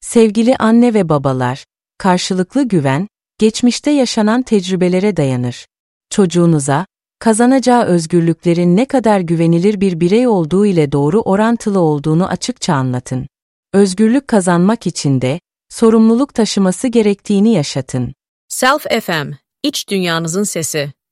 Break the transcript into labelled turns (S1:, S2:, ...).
S1: Sevgili anne ve babalar, karşılıklı güven, geçmişte yaşanan tecrübelere dayanır. Çocuğunuza, kazanacağı özgürlüklerin ne kadar güvenilir bir birey olduğu ile doğru orantılı olduğunu açıkça anlatın. Özgürlük kazanmak için de, sorumluluk taşıması gerektiğini yaşatın.
S2: Self FM, iç dünyanızın sesi.